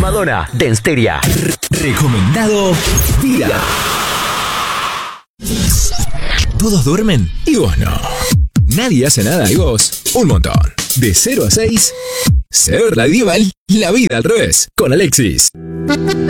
Madonna, Densteria. Recomendado Día. Todos duermen y vos no. Nadie hace nada y vos un montón. De 0 a 6, Ser la Diva, la vida al revés, con Alexis.